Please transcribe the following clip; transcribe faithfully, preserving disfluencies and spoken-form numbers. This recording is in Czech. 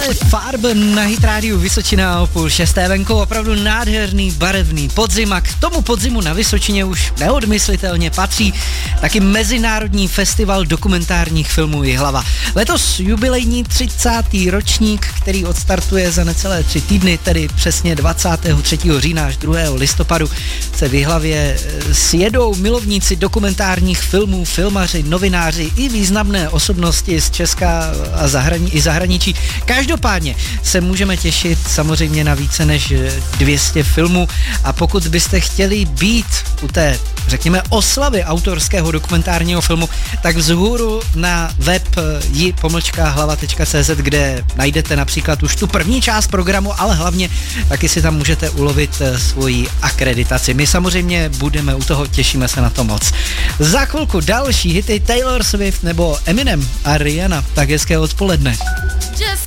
Ale Farben na Hit Rádiu Vysočina o půl šesté venku, opravdu nádherný, barevný podzim a k tomu podzimu na Vysočině už neodmyslitelně patří taky Mezinárodní festival dokumentárních filmů Jihlava. Letos jubilejní třicátý ročník, který odstartuje za necelé tři týdny, tedy přesně dvacátého třetího října až druhého listopadu, se v Jihlavě sjedou milovníci dokumentárních filmů, filmaři, novináři i významné osobnosti z Česka a zahrani- i zahraničí. Každopádně se můžeme těšit samozřejmě na více než dvě stě filmů a pokud byste chtěli být u té, řekněme, oslavy autorského dokumentárního filmu, tak vzhůru na web ji pomlčka hlava tečka cé zet, kde najdete například už tu první část programu, ale hlavně taky si tam můžete ulovit svoji akreditaci. My samozřejmě budeme u toho, těšíme se na to moc. Za chvilku další hity Taylor Swift nebo Eminem a Rihanna. Tak hezké odpoledne.